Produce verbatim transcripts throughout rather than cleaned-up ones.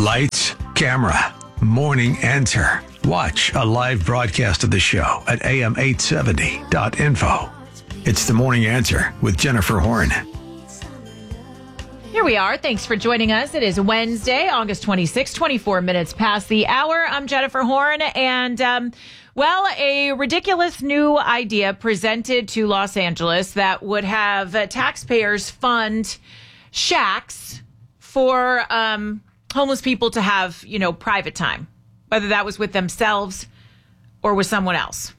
Lights, camera, morning answer. Watch a live broadcast of the show at A M eight seventy dot info. It's the Morning Answer with Jennifer Horn. Here we are. Thanks for joining us. It is Wednesday, August twenty-sixth, twenty-four minutes past the hour. I'm Jennifer Horn, and um, well, a ridiculous new idea presented to Los Angeles that would have uh, taxpayers fund shacks for um, homeless people to have, you know, private time, whether that was with themselves or with someone else.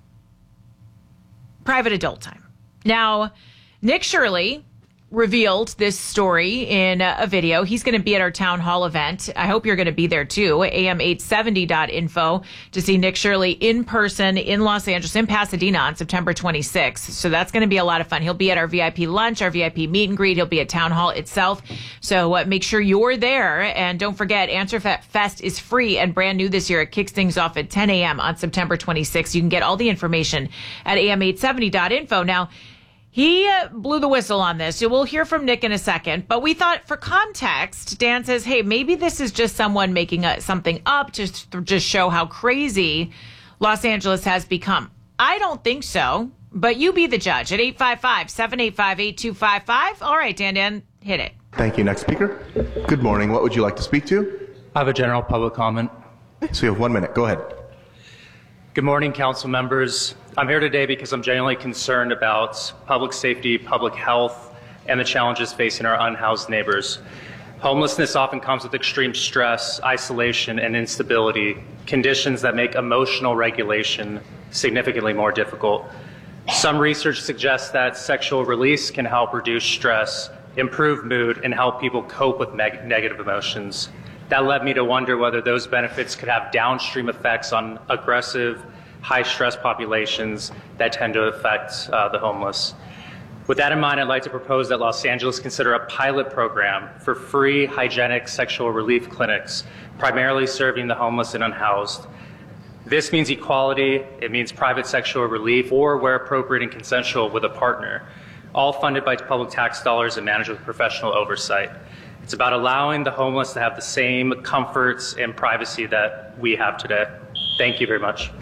Private adult time. Now, Nick Shirley revealed this story in a video. He's going to be at our town hall event. I hope you're going to be there too. A M eight seventy dot info to see Nick Shirley in person in Los Angeles, in Pasadena on September twenty-sixth. So that's going to be a lot of fun. He'll be at our V I P lunch, our V I P meet and greet. He'll be at town hall itself. So uh, make sure you're there. And don't forget, Answer Fest is free and brand new this year. It kicks things off at ten a.m. on September twenty-sixth. You can get all the information at A M eight seventy dot info. Now, he blew the whistle on this. We'll hear from Nick in a second. But we thought, for context, Dan says, hey, maybe this is just someone making a, something up to just show how crazy Los Angeles has become. I don't think so. But you be the judge at eight five five, seven eight five, eight two five five. All right, Dan, Dan, hit it. Thank you. Next speaker. Good morning. What would you like to speak to? I have a general public comment. So you have one minute. Go ahead. Good morning, council members. I'm here today because I'm genuinely concerned about public safety, public health, and the challenges facing our unhoused neighbors. Homelessness often comes with extreme stress, isolation, and instability, conditions that make emotional regulation significantly more difficult. Some research suggests that sexual release can help reduce stress, improve mood, and help people cope with neg- negative emotions. That led me to wonder whether those benefits could have downstream effects on aggressive, high-stress populations that tend to affect uh, the homeless. With that in mind, I'd like to propose that Los Angeles consider a pilot program for free hygienic sexual relief clinics, primarily serving the homeless and unhoused. This means equality, it means private sexual relief, or where appropriate and consensual with a partner, all funded by public tax dollars and managed with professional oversight. It's about allowing the homeless to have the same comforts and privacy that we have today. Thank you very much.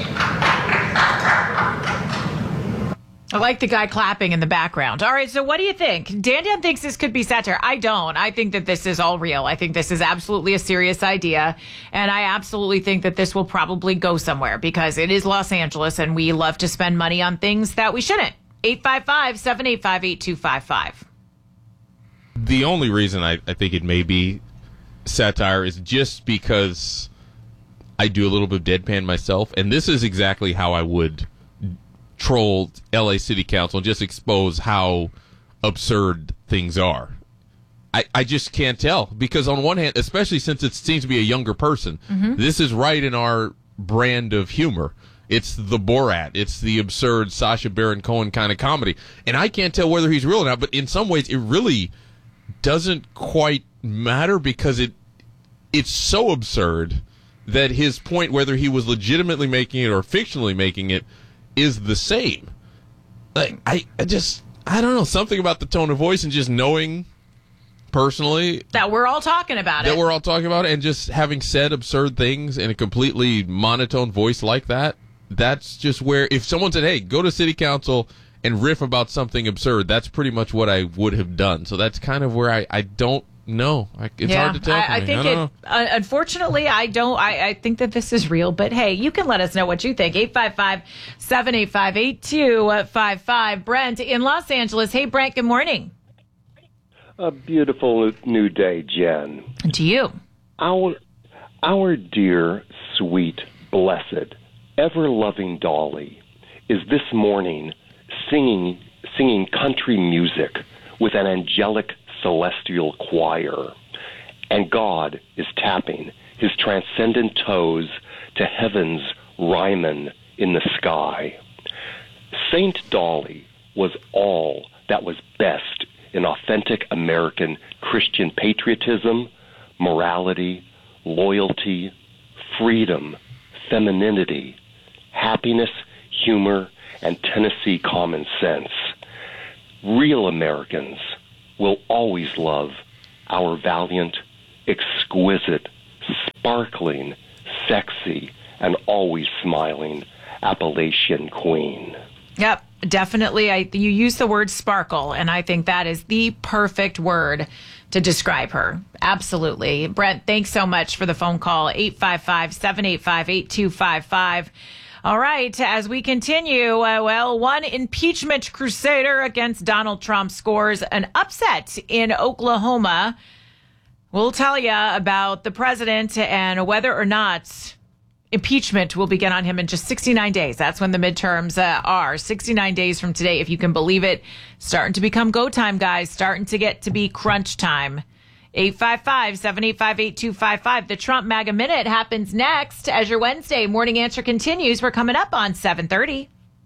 I like the guy clapping in the background. All right, so what do you think? Dan Dan thinks this could be satire. I don't. I think that this is all real. I think this is absolutely a serious idea. And I absolutely think that this will probably go somewhere because it is Los Angeles and we love to spend money on things that we shouldn't. eight five five, seven eight five, eight two five five. The only reason I, I think it may be satire is just because I do a little bit of deadpan myself, and this is exactly how I would troll L A City Council and just expose how absurd things are. I, I just can't tell, because on one hand, especially since it seems to be a younger person, mm-hmm. this is right in our brand of humor. It's the Borat. It's the absurd Sacha Baron Cohen kind of comedy. And I can't tell whether he's real or not, but in some ways it really doesn't quite matter because it it's so absurd that his point, whether he was legitimately making it or fictionally making it, is the same. Like I, I just I don't know, something about the tone of voice and just knowing personally that we're all talking about that it. we're all talking about it, and just having said absurd things in a completely monotone voice like that. That's just where, if someone said, hey, go to city council and riff about something absurd, that's pretty much what I would have done. So that's kind of where I, I don't know. I, it's yeah, hard to tell. I, for I me. think I don't it, know. Uh, unfortunately, I don't. I, I think that this is real. But hey, you can let us know what you think. eight five five, seven eight five, eight two five five. Brent in Los Angeles. Hey, Brent, good morning. A beautiful new day, Jen. And to you. Our, our dear, sweet, blessed, ever-loving Dolly is this morning singing singing country music with an angelic celestial choir. And God is tapping his transcendent toes to heaven's Ryman in the sky. Saint Dolly was all that was best in authentic American Christian patriotism, morality, loyalty, freedom, femininity, happiness, humor, and Tennessee common sense. Real Americans will always love our valiant, exquisite, sparkling, sexy, and always smiling Appalachian queen. Yep, definitely. I, you use the word sparkle, and I think that is the perfect word to describe her. Absolutely. Brent, thanks so much for the phone call. eight five five, seven eight five, eight two five five. All right, as we continue, uh, well, one impeachment crusader against Donald Trump scores an upset in Oklahoma. We'll tell you about the president and whether or not impeachment will begin on him in just sixty-nine days. That's when the midterms uh, are. sixty-nine days from today, if you can believe it. Starting to become go time, guys. Starting to get to be crunch time. eight five five, seven eight five, eight two five five. The Trump MAGA Minute happens next as your Wednesday morning answer continues. We're coming up on seven thirty.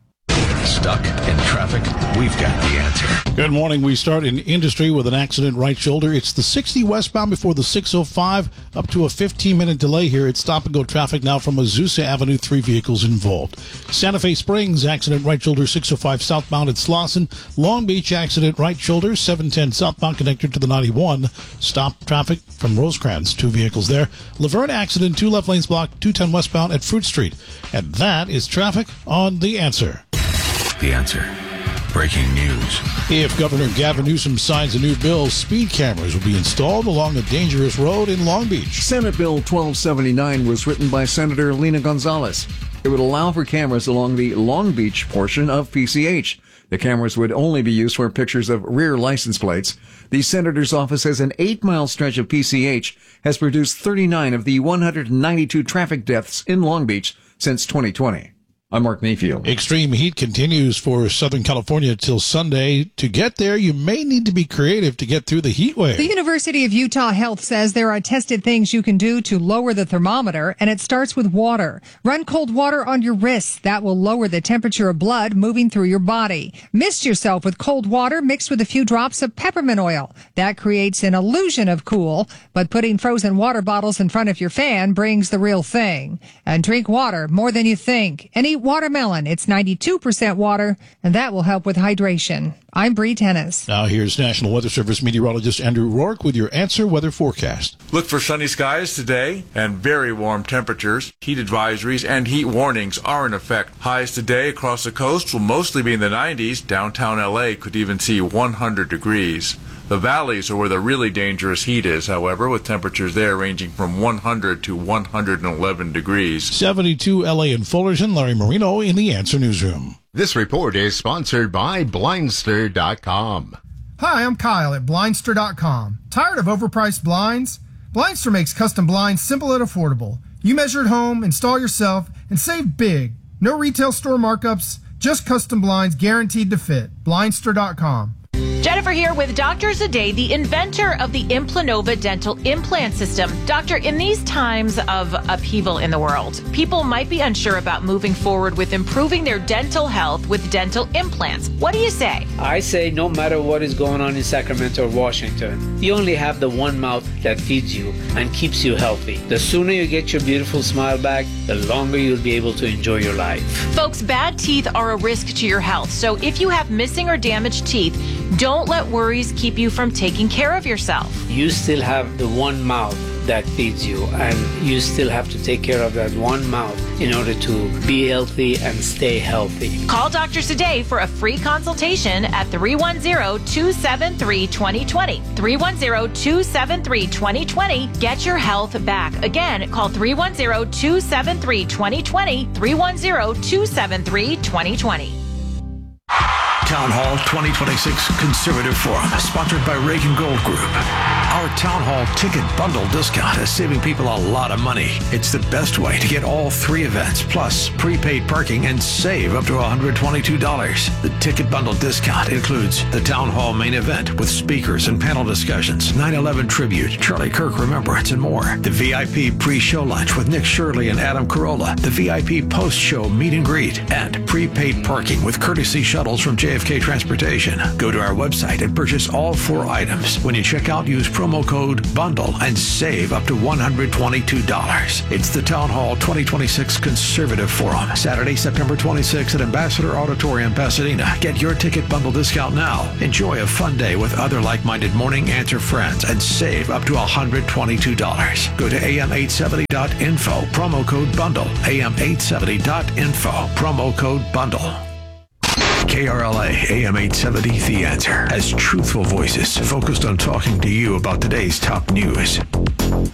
Stuck in traffic? We've got the answer. Good morning. We start in industry with an accident right shoulder. It's the sixty westbound before the six oh five, up to a fifteen-minute delay here. It's stop-and-go traffic now from Azusa Avenue, three vehicles involved. Santa Fe Springs, accident right shoulder, six oh five southbound at Slauson. Long Beach, accident right shoulder, seven ten southbound connector to the ninety-one. Stop traffic from Rosecrans, two vehicles there. Laverne, accident, two left lanes blocked, two ten westbound at Fruit Street. And that is traffic on The Answer. The Answer. Breaking news. If Governor Gavin Newsom signs a new bill, speed cameras will be installed along a dangerous road in Long Beach. Senate Bill twelve seventy-nine was written by Senator Lena Gonzalez. It would allow for cameras along the Long Beach portion of P C H. The cameras would only be used for pictures of rear license plates. The senator's office says an eight-mile stretch of P C H has produced thirty-nine of the one hundred ninety-two traffic deaths in Long Beach since twenty twenty. I'm Mark Mayfield. Extreme heat continues for Southern California till Sunday. To get there, you may need to be creative to get through the heat wave. The University of Utah Health says there are tested things you can do to lower the thermometer, and it starts with water. Run cold water on your wrists. That will lower the temperature of blood moving through your body. Mist yourself with cold water mixed with a few drops of peppermint oil. That creates an illusion of cool, but putting frozen water bottles in front of your fan brings the real thing. And drink water more than you think. And eat watermelon. It's ninety-two percent water, and that will help with hydration. I'm Bree Tennis. Now here's National Weather Service meteorologist Andrew Rourke with your Answer Weather forecast. Look for sunny skies today and very warm temperatures. Heat advisories and heat warnings are in effect. Highs today across the coast will mostly be in the nineties. Downtown L A could even see one hundred degrees. The valleys are where the really dangerous heat is, however, with temperatures there ranging from one hundred to one hundred eleven degrees. seventy-two L A and Fullerton. Larry Marino in the Answer Newsroom. This report is sponsored by Blindster dot com. Hi, I'm Kyle at Blindster dot com. Tired of overpriced blinds? Blindster makes custom blinds simple and affordable. You measure at home, install yourself, and save big. No retail store markups, just custom blinds guaranteed to fit. Blindster dot com. Jennifer here with Doctor Zade, the inventor of the Implanova dental implant system. Doctor, in these times of upheaval in the world, people might be unsure about moving forward with improving their dental health with dental implants. What do you say? I say no matter what is going on in Sacramento or Washington, you only have the one mouth that feeds you and keeps you healthy. The sooner you get your beautiful smile back, the longer you'll be able to enjoy your life. Folks, bad teeth are a risk to your health. So if you have missing or damaged teeth, don't let worries keep you from taking care of yourself. You still have the one mouth that feeds you, and you still have to take care of that one mouth in order to be healthy and stay healthy. Call Doctor Zade for a free consultation at three one zero, two seven three, two zero two zero. three one zero, two seven three, two zero two zero. Get your health back. Again, call three one zero, two seven three, two zero two zero. three one zero, two seven three, two zero two zero. Town Hall twenty twenty-six Conservative Forum, sponsored by Reagan Gold Group. Our Town Hall ticket bundle discount is saving people a lot of money. It's the best way to get all three events, plus prepaid parking, and save up to one hundred twenty-two dollars. The ticket bundle discount includes the Town Hall main event with speakers and panel discussions, nine eleven tribute, Charlie Kirk Remembrance, and more. The V I P pre-show lunch with Nick Shirley and Adam Carolla. The V I P post-show meet and greet, and prepaid parking with courtesy shuttles from J F K Transportation. Go to our website and purchase all four items. When you check out, use promo promo code BUNDLE and save up to one hundred twenty-two dollars. It's the Town Hall twenty twenty-six Conservative Forum, Saturday, September twenty-sixth at Ambassador Auditorium, Pasadena. Get your ticket bundle discount now. Enjoy a fun day with other like-minded Morning Answer friends and save up to one hundred twenty-two dollars. Go to A M eight seventy dot info, promo code BUNDLE. A M eight seventy dot info, promo code BUNDLE. K R L A A M eight seventy The Answer has truthful voices focused on talking to you about today's top news.